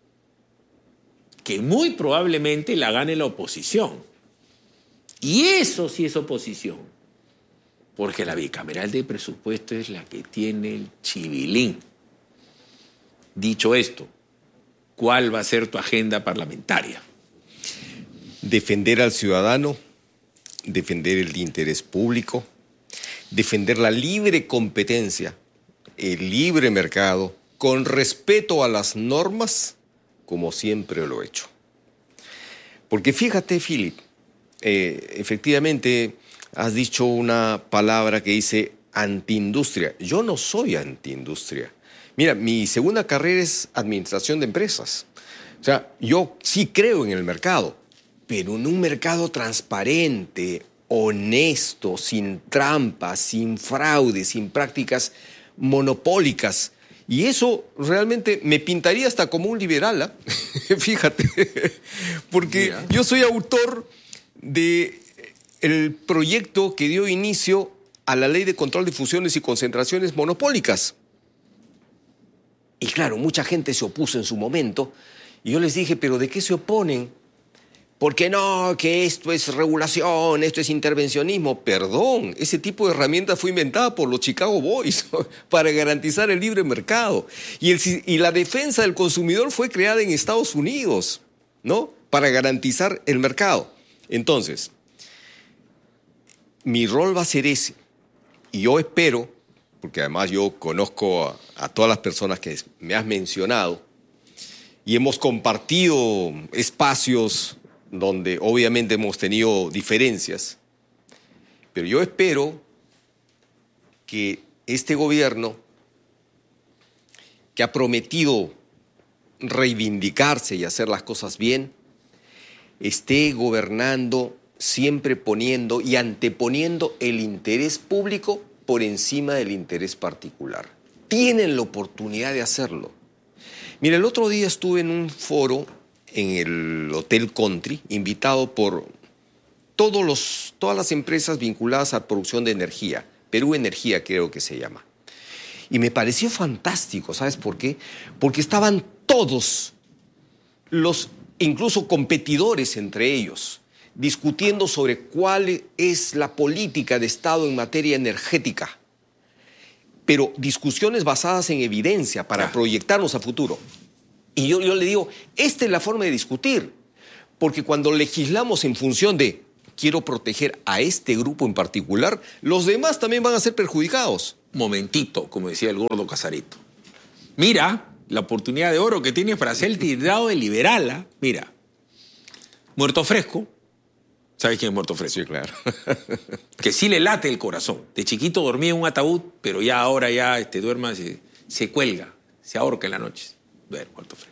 que muy probablemente la gane la oposición. Y eso sí es oposición, porque la bicameral de presupuesto es la que tiene el chivilín. Dicho esto, ¿cuál va a ser tu agenda parlamentaria? Defender al ciudadano, defender el interés público, defender la libre competencia, el libre mercado, con respeto a las normas, como siempre lo he hecho. Porque fíjate, Philip, eh, efectivamente has dicho una palabra que dice antiindustria. Yo no soy antiindustria. Mira, mi segunda carrera es administración de empresas. O sea, yo sí creo en el mercado, pero en un mercado transparente, honesto, sin trampas, sin fraude, sin prácticas monopólicas. Y eso realmente me pintaría hasta como un liberal, ¿eh? Fíjate, porque yeah. yo soy autor del proyecto que dio inicio a la Ley de Control de Fusiones y Concentraciones Monopólicas. Y claro, mucha gente se opuso en su momento, y yo les dije, ¿pero de qué se oponen? Porque no, que esto es regulación, esto es intervencionismo. Perdón, ese tipo de herramienta fue inventada por los Chicago Boys para garantizar el libre mercado. Y, el, y la defensa del consumidor fue creada en Estados Unidos, ¿no? Para garantizar el mercado. Entonces, mi rol va a ser ese. Y yo espero, porque además yo conozco a, a todas las personas que me has mencionado, y hemos compartido espacios donde obviamente hemos tenido diferencias, pero yo espero que este gobierno, que ha prometido reivindicarse y hacer las cosas bien, esté gobernando siempre poniendo y anteponiendo el interés público por encima del interés particular. Tienen la oportunidad de hacerlo. Mira, el otro día estuve en un foro en el Hotel Country, invitado por todos los, todas las empresas vinculadas a producción de energía, Perú Energía creo que se llama. Y me pareció fantástico, ¿sabes por qué? Porque estaban todos los, incluso competidores entre ellos, discutiendo sobre cuál es la política de Estado en materia energética. Pero discusiones basadas en evidencia para ah. proyectarnos a futuro. Y yo, yo le digo, esta es la forma de discutir. Porque cuando legislamos en función de quiero proteger a este grupo en particular, los demás también van a ser perjudicados. Momentito, como decía el gordo Casarito. Mira la oportunidad de oro que tienes para hacer el tildado de liberal. ¿eh? Mira, Muerto Fresco. ¿Sabes quién es Muerto Fresco? Sí, claro. Que sí le late el corazón. De chiquito dormía en un ataúd, pero ya ahora ya este, duerma, se, se cuelga, se ahorca en la noche. Ver, Muerto Fresco.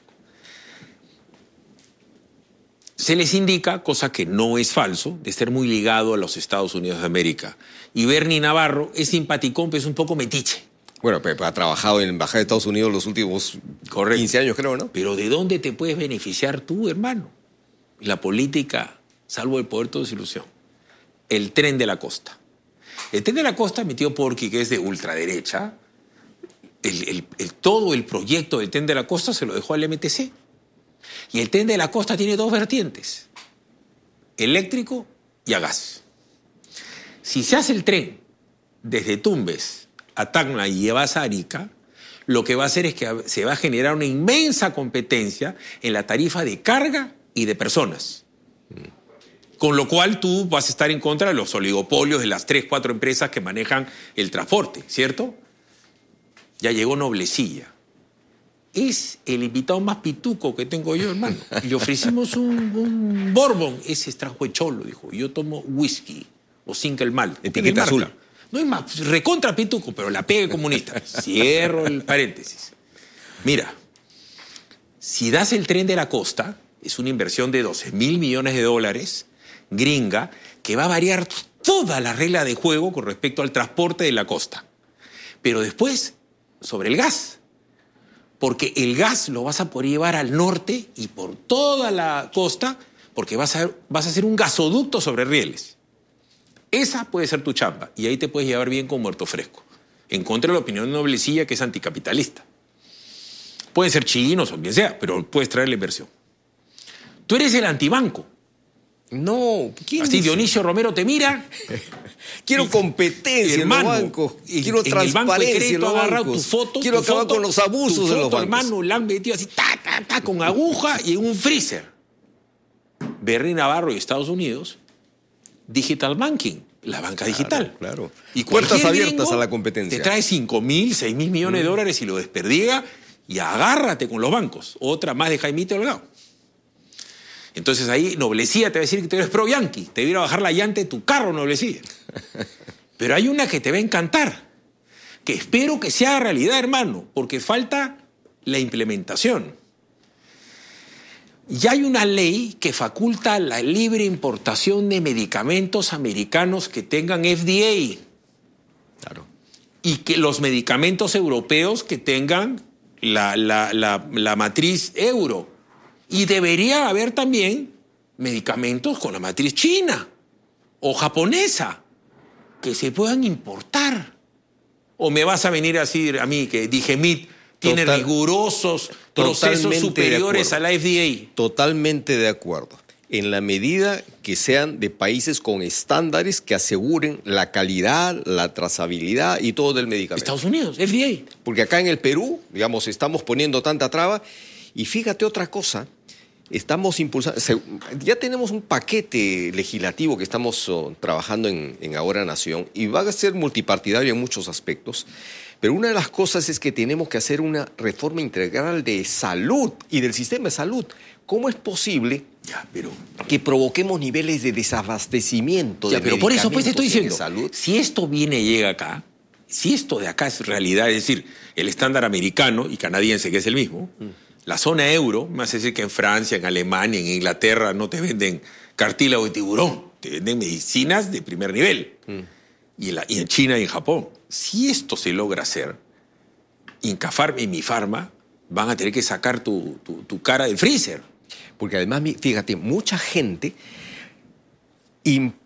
Se les indica, cosa que no es falso, de estar muy ligado a los Estados Unidos de América. Y Bernie Navarro es simpaticón, pero es un poco metiche. Bueno, Pepe ha trabajado en la Embajada de Estados Unidos los últimos Correcto. quince años, creo, ¿no? Pero ¿de dónde te puedes beneficiar tú, hermano? La política, salvo el poder de desilusión. El Tren de la Costa. El Tren de la Costa, mi tío Porky, que es de ultraderecha, el, el, el, todo el proyecto del Tren de la Costa se lo dejó al M T C. Y el Tren de la Costa tiene dos vertientes, eléctrico y a gas. Si se hace el tren desde Tumbes a Tacna y llevas a Arica, lo que va a hacer es que se va a generar una inmensa competencia en la tarifa de carga y de personas. Con lo cual tú vas a estar en contra de los oligopolios de las tres, cuatro empresas que manejan el transporte, ¿cierto? Ya llegó Noblecilla. Es el invitado más pituco que tengo yo, hermano. Y le ofrecimos un, un bourbon. Ese es trajo de cholo, dijo. Yo tomo whisky o single malt. Etiqueta azul. No es más, recontra pituco, pero la pega comunista. Cierro el paréntesis. Mira, si das el Tren de la Costa, es una inversión de doce mil millones de dólares, gringa, que va a variar toda la regla de juego con respecto al transporte de la costa. Pero después, sobre el gas. Porque el gas lo vas a poder llevar al norte y por toda la costa, porque vas a, vas a hacer un gasoducto sobre rieles. Esa puede ser tu chamba y ahí te puedes llevar bien con Muerto Fresco. En contra de la opinión de Noblecilla, que es anticapitalista. Pueden ser chinos o quien sea, pero puedes traer la inversión. Tú eres el antibanco. No, ¿quién Así dice? Dionisio Romero te mira. Quiero competencia hermano, en los bancos. Quiero en transparencia en los bancos. Tu foto, Quiero tu acabar foto, con los abusos tu de los foto, bancos. Hermano, la han metido así, ta, ta, ta, con aguja y en un freezer. Bernie Navarro y Estados Unidos, digital banking, la banca claro, digital. Claro. Y puertas abiertas a la competencia. Te trae cinco mil, seis mil millones mm. de dólares y lo desperdiega y agárrate con los bancos. Otra más de Jaimito Delgado. Entonces ahí Noblecilla te va a decir que tú eres pro Yankee. Te va a ir a bajar la llanta de tu carro, Noblecilla. Pero hay una que te va a encantar, que espero que sea realidad, hermano, porque falta la implementación. Ya hay una ley que faculta la libre importación de medicamentos americanos que tengan F D A. Claro. Y que los medicamentos europeos que tengan la, la, la, la matriz euro. Y debería haber también medicamentos con la matriz china o japonesa que se puedan importar. ¿O me vas a venir a decir a mí que Digemit tiene Total, rigurosos procesos superiores a la F D A? Totalmente de acuerdo. En la medida que sean de países con estándares que aseguren la calidad, la trazabilidad y todo del medicamento. Estados Unidos, F D A. Porque acá en el Perú, digamos, estamos poniendo tanta traba. Y fíjate otra cosa, estamos impulsando, ya tenemos un paquete legislativo que estamos oh, trabajando en, en Ahora Nación y va a ser multipartidario en muchos aspectos, pero una de las cosas es que tenemos que hacer una reforma integral de salud y del sistema de salud. ¿Cómo es posible ya, pero, que provoquemos niveles de desabastecimiento ya, de pero por eso pues te estoy diciendo, salud? Si esto viene y llega acá, si esto de acá es realidad, es decir, el estándar americano y canadiense, que es el mismo, mm. la zona euro, me hace decir que en Francia, en Alemania, en Inglaterra no te venden cartílago de tiburón, te venden medicinas de primer nivel. Mm. Y, en la, y en China y en Japón. Si esto se logra hacer, Incafarma y Mifarma van a tener que sacar tu, tu, tu cara del freezer. Porque además, fíjate, mucha gente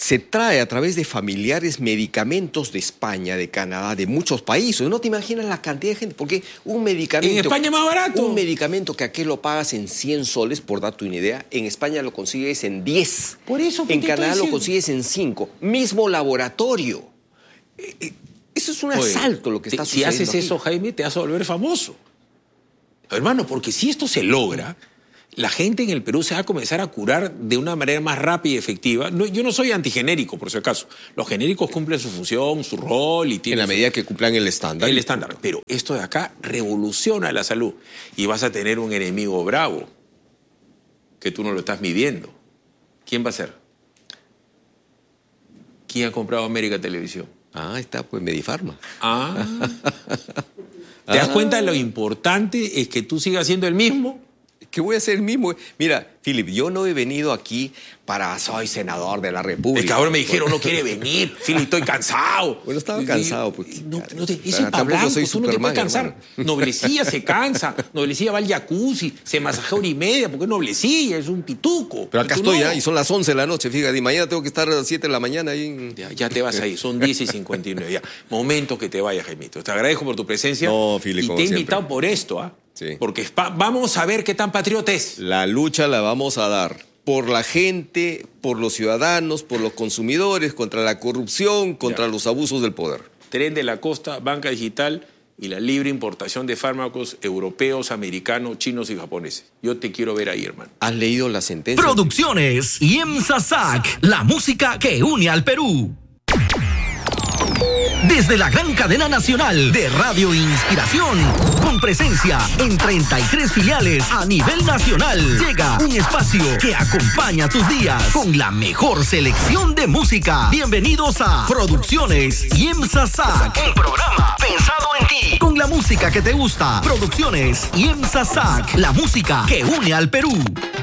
se trae a través de familiares medicamentos de España, de Canadá, de muchos países. No te imaginas la cantidad de gente, porque un medicamento... En España es más barato. Un medicamento que aquí lo pagas en cien soles, por darte una idea, en España lo consigues en diez. Por eso. En Canadá lo consigues en cinco. Mismo laboratorio. Eso es un Oye, asalto lo que está si sucediendo. Si haces aquí. eso, Jaime, te vas a volver famoso. Hermano, porque si esto se logra, la gente en el Perú se va a comenzar a curar de una manera más rápida y efectiva. No, yo no soy antigenérico, por si acaso. Los genéricos cumplen su función, su rol y tienen... En la medida que cumplan el estándar. El estándar. Pero esto de acá revoluciona la salud. Y vas a tener un enemigo bravo que tú no lo estás midiendo. ¿Quién va a ser? ¿Quién ha comprado América Televisión? Ah, está, pues Medifarma. Ah. ¿Te das cuenta de lo importante es que tú sigas siendo el mismo? Que voy a ser el mismo. Mira, Philip, yo no he venido aquí para soy senador de la República. Es que ahora me dijeron no quiere venir. Philip, estoy cansado. Bueno, estaba cansado. Pues, no, no te, es el Pablanco, soy tú no te puedes cansar. Hermano. Noblecilla se cansa. Noblecilla va al jacuzzi, se masajea hora y media porque es Noblecilla, es un pituco. Pero acá y estoy no. ya y son las once de la noche, fíjate. Y mañana tengo que estar a las siete de la mañana ahí. En... Ya, ya te vas ahí, son diez y cincuenta y nueve. Ya. Momento que te vayas, Jaimito. Te agradezco por tu presencia. No, Philip, y como te he siempre. invitado por esto, ¿ah? Sí. Porque pa- vamos a ver qué tan patriota es. La lucha la vamos a dar por la gente, por los ciudadanos, por los consumidores, contra la corrupción, contra Ya. los abusos del poder. Tren de la Costa, banca digital y la libre importación de fármacos europeos, americanos, chinos y japoneses. Yo te quiero ver ahí, hermano. ¿Has leído la sentencia? Producciones IEMSA S A C, la música que une al Perú. Desde la gran cadena nacional de Radio Inspiración, con presencia en treinta y tres filiales a nivel nacional, llega un espacio que acompaña tus días con la mejor selección de música. Bienvenidos a Producciones IEMSA S A C, un programa pensado en ti, con la música que te gusta. Producciones IEMSA S A C, la música que une al Perú.